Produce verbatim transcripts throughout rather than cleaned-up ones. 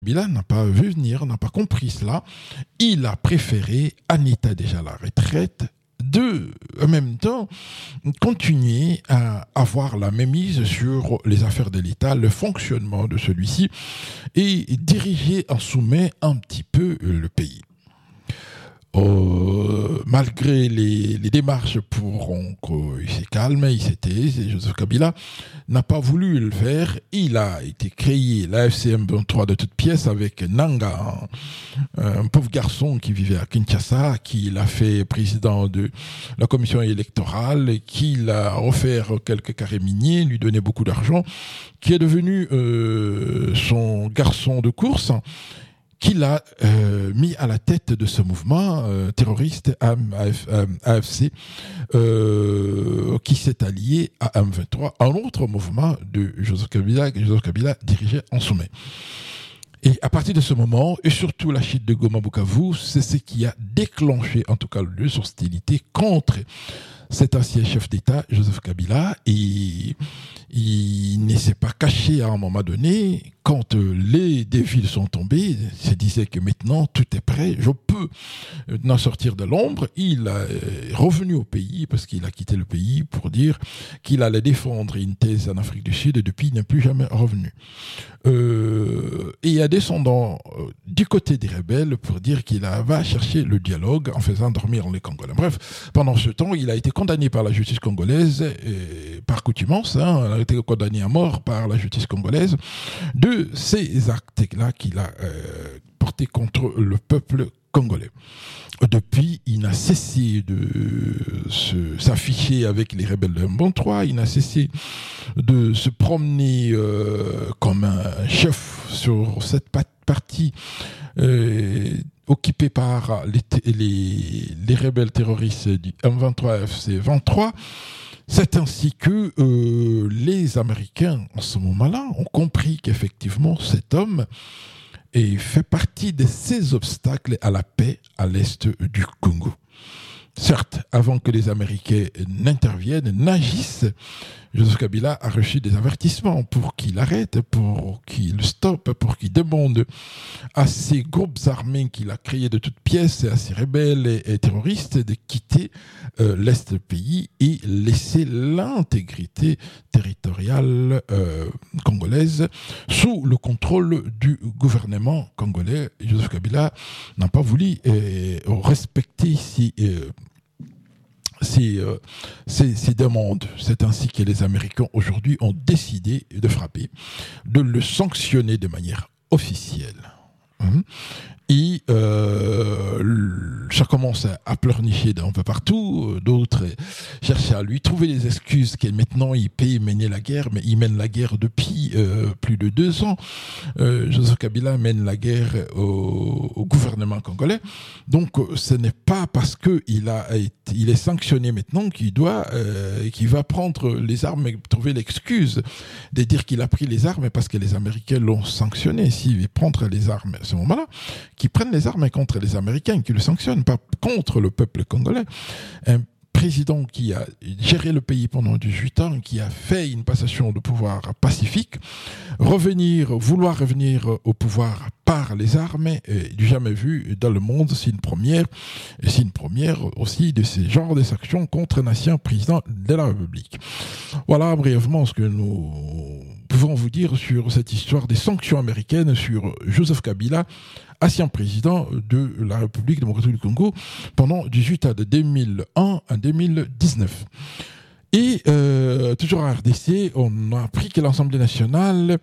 Kabila n'a pas vu venir, n'a pas compris cela. Il a préféré, en état déjà à la retraite, de, en même temps, continuer à avoir la mainmise sur les affaires de l'État, le fonctionnement de celui-ci, et diriger en sommet un petit peu le pays. Euh, malgré les, les démarches pour qu'il s'est calme, il s'était, Joseph Kabila n'a pas voulu le faire. Il a été créé l'A F C M vingt-trois de toutes pièces avec Nanga, un, un pauvre garçon qui vivait à Kinshasa, qui l'a fait président de la commission électorale, qui l'a offert quelques carrés miniers, lui donnait beaucoup d'argent, qui est devenu euh, son garçon de course, qu'il a euh, mis à la tête de ce mouvement euh, terroriste A F C, euh, qui s'est allié à M vingt-trois, un autre mouvement de Joseph Kabila, que Joseph Kabila dirigeait en sommet. Et à partir de ce moment, et surtout la chute de Goma Bukavu, c'est ce qui a déclenché, en tout cas, les hostilités contre cet ancien chef d'État, Joseph Kabila, et il ne s'est pas caché à un moment donné. Quand les défis sont tombés, il se disait que maintenant tout est prêt, je peux n'en sortir de l'ombre. Il est revenu au pays, parce qu'il a quitté le pays, pour dire qu'il allait défendre une thèse en Afrique du Sud, et depuis il n'est plus jamais revenu. Euh, et il y a descendant euh, du côté des rebelles pour dire qu'il va chercher le dialogue en faisant dormir les Congolais. Bref, pendant ce temps, il a été condamné par la justice congolaise, et, par coutumance, hein, il a été condamné à mort par la justice congolaise, de ces actes-là qu'il a euh, portés contre le peuple congolais. Depuis, il n'a cessé de se, s'afficher avec les rebelles de M vingt-trois, il n'a cessé de se promener euh, comme un chef sur cette partie euh, occupée par les, les, les rebelles terroristes du M vingt-trois F C vingt-trois. C'est ainsi que euh, les Américains, en ce moment-là, ont compris qu'effectivement, cet homme et fait partie de ces obstacles à la paix à l'est du Congo. Certes, avant que les Américains n'interviennent, n'agissent, Joseph Kabila a reçu des avertissements pour qu'il arrête, pour qu'il stoppe, pour qu'il demande à ces groupes armés qu'il a créés de toutes pièces, à ces rebelles et, et terroristes de quitter euh, l'est du pays et laisser l'intégrité territoriale euh, congolaise sous le contrôle du gouvernement congolais. Joseph Kabila n'a pas voulu euh, respecter ici euh, Ces, euh, ces, ces demandes. C'est ainsi que les Américains aujourd'hui ont décidé de frapper, de le sanctionner de manière officielle. Hum. Et euh, ça commence à pleurnicher d'un peu partout. D'autres cherchent à lui trouver des excuses que maintenant il peut mener la guerre, mais il mène la guerre depuis euh, plus de deux ans. Euh, Joseph Kabila mène la guerre au, au gouvernement congolais. Donc ce n'est pas parce que il a été, il est sanctionné maintenant qu'il doit, euh, qu'il va prendre les armes et trouver l'excuse de dire qu'il a pris les armes parce que les Américains l'ont sanctionné. S'il veut prendre les armes à ce moment-là, qui prennent les armes contre les Américains, qui le sanctionnent, pas contre le peuple congolais. Un président qui a géré le pays pendant dix-huit ans, qui a fait une passation de pouvoir pacifique, revenir, vouloir revenir au pouvoir par les armes, est du jamais vu dans le monde. C'est une première, et c'est une première aussi de ces genres de sanctions contre un ancien président de la République. Voilà brièvement ce que nous pouvons vous dire sur cette histoire des sanctions américaines sur Joseph Kabila, ancien président de la République démocratique du Congo, pendant dix-huit ans, de deux mille un à deux mille dix-neuf. Et euh, toujours en R D C, on a appris que l'Assemblée nationale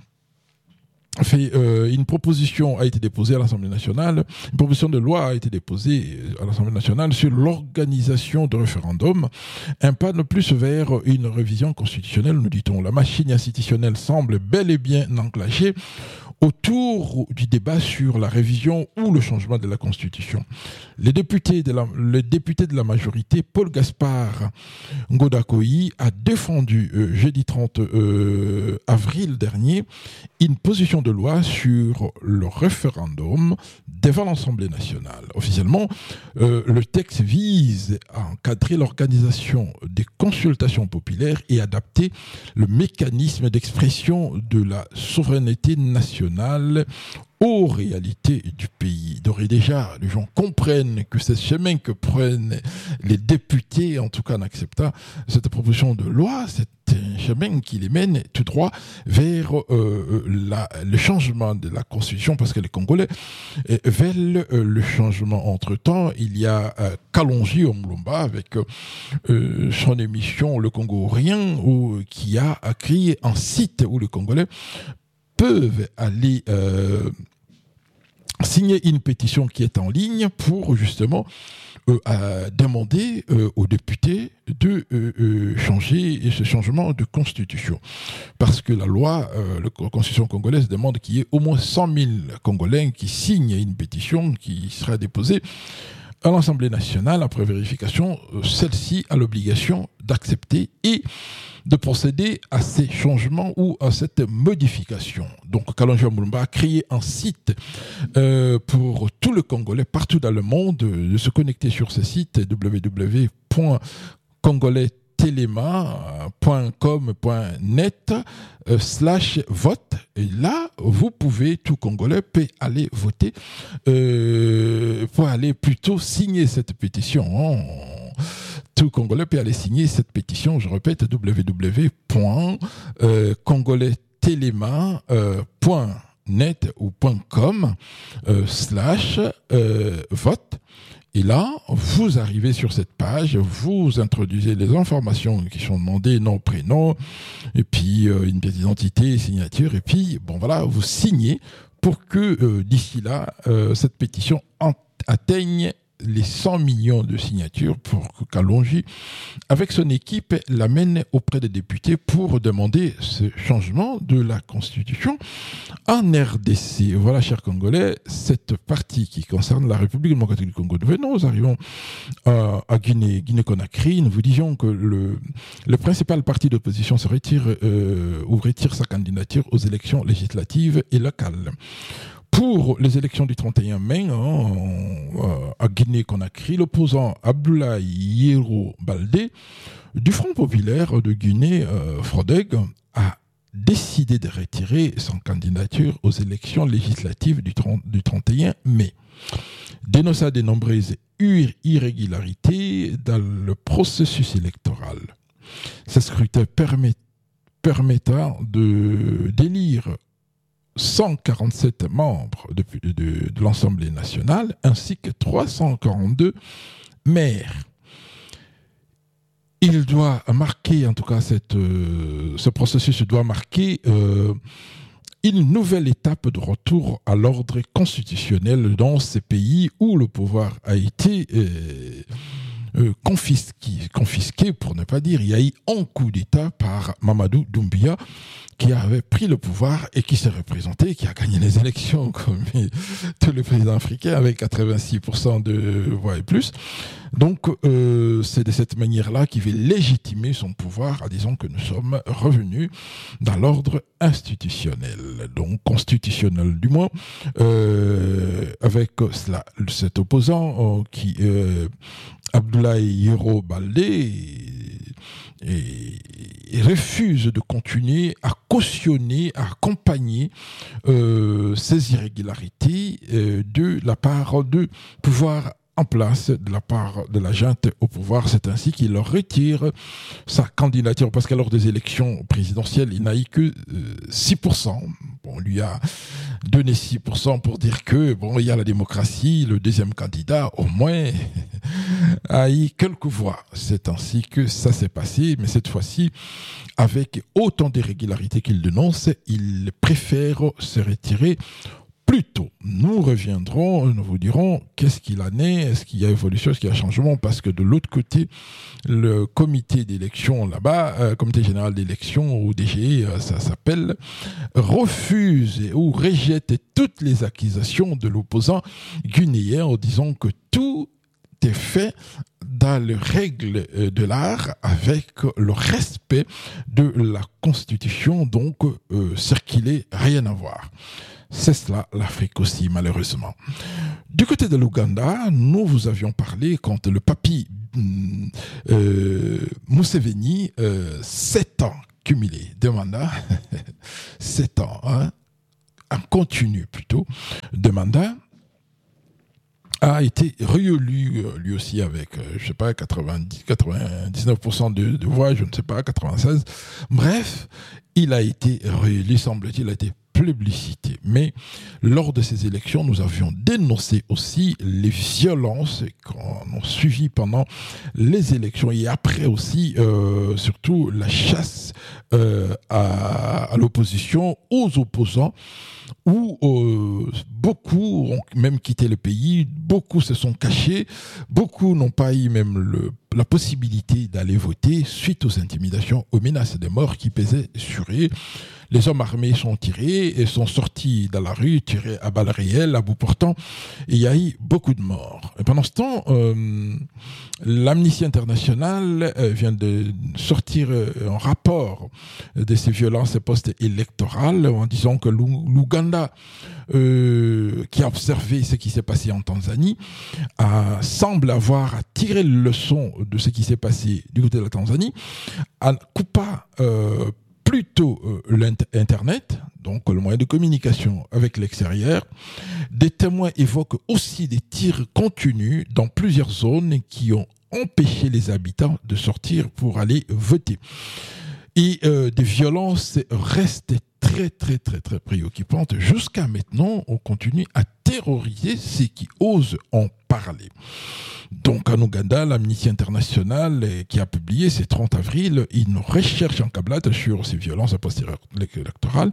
fait euh, une proposition a été déposée à l'Assemblée nationale, une proposition de loi a été déposée à l'Assemblée nationale sur l'organisation de référendum, un pas de plus vers une révision constitutionnelle, nous dit-on. La machine institutionnelle semble bel et bien enclenchée autour du débat sur la révision ou le changement de la Constitution. Les députés de la, le député de la majorité, Paul Gaspard Ngodakoyi, a défendu euh, jeudi trente euh, avril dernier une position de loi sur le référendum devant l'Assemblée nationale. Officiellement, euh, le texte vise à encadrer l'organisation des consultations populaires et adapter le mécanisme d'expression de la souveraineté nationale aux réalités du pays. D'ores et déjà, les gens comprennent que c'est ce chemin que prennent les députés, en tout cas en acceptant cette proposition de loi, c'est un chemin qui les mène tout droit vers euh, la, le changement de la Constitution, parce que les Congolais euh, veulent euh, le changement. Entre-temps, il y a euh, Kalonji Omulumba avec euh, son émission Le Congo Rien, où, qui a, a créé un site où les Congolais peuvent aller euh, signer une pétition qui est en ligne pour justement euh, à demander euh, aux députés de euh, euh, changer ce changement de constitution. Parce que la loi, euh, la constitution congolaise demande qu'il y ait au moins cent mille Congolais qui signent une pétition qui sera déposée à l'Assemblée nationale. Après vérification, celle-ci a l'obligation d'accepter et de procéder à ces changements ou à cette modification. Donc, Kalonji Omulumba a créé un site euh, pour tout le Congolais, partout dans le monde, de se connecter sur ce site w w w point congolais telema point com point net euh, slash vote. Et là, vous pouvez, tout Congolais peut aller voter, euh, pour aller plutôt signer cette pétition. Hein. Tout Congolais peut aller signer cette pétition, je répète, w w w point congolais telema point net ou .com euh, slash euh, vote. Et là, vous arrivez sur cette page, vous introduisez les informations qui sont demandées, nom, prénom, et puis euh, une pièce d'identité, signature, et puis, bon voilà, vous signez pour que euh, d'ici là, euh, cette pétition en- atteigne les cent millions de signatures pour que Kalonji, avec son équipe, l'amène auprès des députés pour demander ce changement de la Constitution en R D C. Voilà, chers Congolais, cette partie qui concerne la République démocratique du Congo. Nous arrivons euh, à Guinée, Guinée-Conakry. Nous vous disions que le, le principal parti d'opposition se retire euh, ou retire sa candidature aux élections législatives et locales. Pour les élections du trente et un mai, hein, à Guinée-Conakry, l'opposant Abdoulaye Yero Baldé du Front populaire de Guinée, euh, Frodeg, a décidé de retirer son candidature aux élections législatives du, trente, du trente et un mai. Dénonça de nombreuses irrégularités dans le processus électoral. Ce scrutin permet, permettant de d'élire cent quarante-sept membres de, de, de l'Assemblée nationale ainsi que trois cent quarante-deux maires. Il doit marquer, en tout cas, cette, euh, ce processus doit marquer euh, une nouvelle étape de retour à l'ordre constitutionnel dans ces pays où le pouvoir a été euh, euh, confisqué, confisqué, pour ne pas dire, il y a eu un coup d'État par Mamadou Doumbia, qui avait pris le pouvoir et qui s'est représenté, qui a gagné les élections comme tous les présidents africains avec quatre-vingt-six pour cent de voix et plus. Donc, euh, c'est de cette manière-là qu'il veut légitimer son pouvoir en disant que nous sommes revenus dans l'ordre institutionnel, donc constitutionnel du moins, euh, avec cela, cet opposant euh, qui, euh, Abdoulaye Yero Baldé, et, et refuse de continuer à cautionner, à accompagner euh, ces irrégularités euh, de la part du pouvoir en place, de la part de la junte au pouvoir. C'est ainsi qu'il leur retire sa candidature, parce qu'à lors des élections présidentielles, il n'a eu que euh, six pour cent. Bon, on lui a donné six pour cent pour dire que, bon, il y a la démocratie, le deuxième candidat, au moins, a eu quelques voix. C'est ainsi que ça s'est passé, mais cette fois-ci, avec autant d'irrégularités qu'il dénonce, il préfère se retirer plus tôt. Nous reviendrons, nous vous dirons qu'est-ce qu'il en est, est-ce qu'il y a évolution, est-ce qu'il y a changement, parce que de l'autre côté, le comité d'élection là-bas, euh, comité général d'élection, ou D G E, euh, ça s'appelle, refuse ou rejette toutes les accusations de l'opposant guinéen en disant que tout est fait dans les règles de l'art avec le respect de la Constitution, donc euh, circuler, rien à voir. C'est cela, l'Afrique aussi, malheureusement. Du côté de l'Ouganda, nous vous avions parlé quand le papy euh, Museveni, euh, sept ans cumulés de mandat, sept ans, hein, en continu plutôt, de mandat, a été réélu lui aussi avec, je sais pas, quatre-vingt-dix, quatre-vingt-dix-neuf pour cent de, de voix, je ne sais pas, quatre-vingt-seize. Bref, il a été réélu, semble-t-il, a été plébiscité. Mais lors de ces élections, nous avions dénoncé aussi les violences qu'on a suivies pendant les élections et après aussi, euh, surtout, la chasse euh, à, à l'opposition, aux opposants, où euh, beaucoup ont même quitté le pays, beaucoup se sont cachés, beaucoup n'ont pas eu même le, la possibilité d'aller voter suite aux intimidations, aux menaces de mort qui pesaient sur eux. Les hommes armés sont tirés et sont sortis dans la rue, tirés à balles réelles, à bout portant, et il y a eu beaucoup de morts. Et pendant ce temps, euh, l'Amnesty International euh, vient de sortir euh, un rapport de ces violences post-électorales en disant que l'Ouganda, euh, qui a observé ce qui s'est passé en Tanzanie, a, semble avoir tiré le leçon de ce qui s'est passé du côté de la Tanzanie, en coupant euh, plutôt euh, l'Internet, donc le moyen de communication avec l'extérieur. Des témoins évoquent aussi des tirs continus dans plusieurs zones qui ont empêché les habitants de sortir pour aller voter. Et euh, des violences restent très très très très préoccupantes. Jusqu'à maintenant, on continue à terroriser ceux qui osent en parler. Donc en Ouganda, l'Amnesty International, qui a publié ce trente avril une recherche encablate sur ces violences post-électorales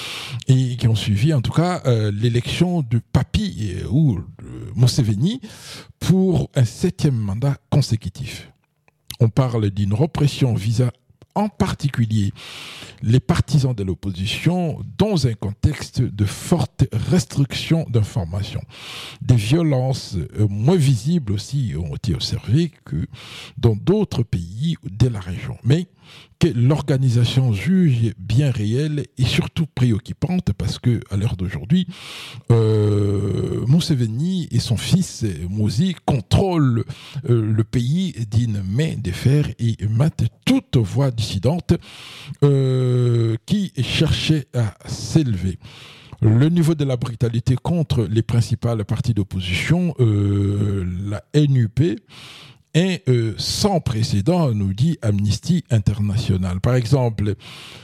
et qui ont suivi en tout cas euh, l'élection de Papi euh, ou de Museveni pour un septième mandat consécutif. On parle d'une répression visant en particulier les partisans de l'opposition dans un contexte de forte restriction d'information. Des violences moins visibles aussi ont été observées que dans d'autres pays de la région. Mais que l'organisation juge bien réelle et surtout préoccupante parce que à l'heure d'aujourd'hui, euh, Museveni et son fils Mozi contrôlent euh, le pays d'une main de fer et mettent toute voix dissidente euh, qui cherchait à s'élever. Le niveau de la brutalité contre les principales partis d'opposition, euh, la N U P, est euh, sans précédent, nous dit Amnesty International. Par exemple,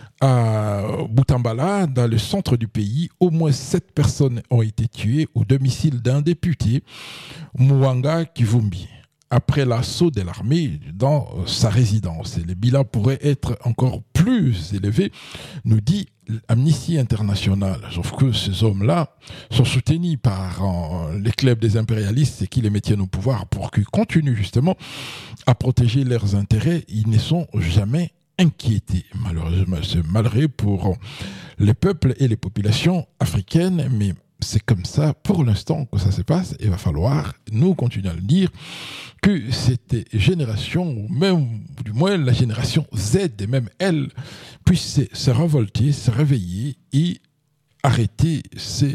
à Boutambala, dans le centre du pays, au moins sept personnes ont été tuées au domicile d'un député, Mwanga Kivumbi, après l'assaut de l'armée dans sa résidence. Et le bilan pourrait être encore plus élevé, nous dit Amnesty International. Sauf que ces hommes-là sont soutenus par euh, les clubs des impérialistes qui les maintiennent au pouvoir pour qu'ils continuent justement à protéger leurs intérêts. Ils ne sont jamais inquiétés. Malheureusement, c'est malheureux pour les peuples et les populations africaines, mais c'est comme ça pour l'instant que ça se passe. Il va falloir, nous continuer à le dire, que cette génération, ou même du moins la génération Z, et même elle, puisse se révolter, se réveiller et arrêter ces,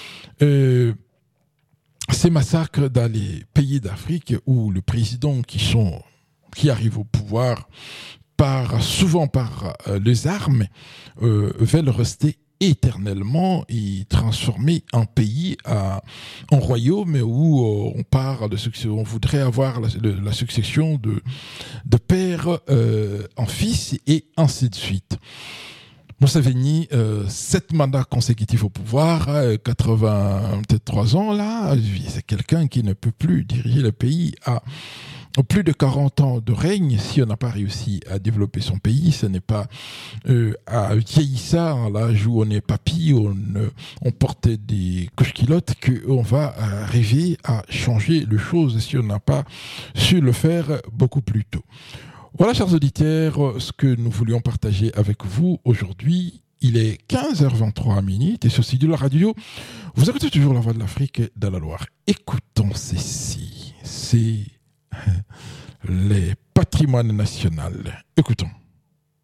euh, ces massacres dans les pays d'Afrique où le président qui, sont, qui arrive au pouvoir par, souvent par euh, les armes euh, veulent rester éternellement et transformer un pays à, en royaume où euh, on part de succession, on voudrait avoir la, de, la succession de, de père euh, en fils et ainsi de suite. Museveni, euh, sept mandats consécutifs au pouvoir, euh, quatre-vingt-trois ans là, c'est quelqu'un qui ne peut plus diriger le pays à plus de quarante ans de règne. Si on n'a pas réussi à développer son pays, ce n'est pas euh, à vieillissant à l'âge où on est papy, on, euh, on porte des couches-culottes qu'on va arriver à changer les choses si on n'a pas su le faire beaucoup plus tôt. Voilà, chers auditeurs, ce que nous voulions partager avec vous aujourd'hui. Il est quinze heures vingt-trois minutes et sur Studio La Radio, vous écoutez toujours La Voix de l'Afrique dans la Loire. Écoutons ceci, c'est les patrimoines nationaux. Écoutons.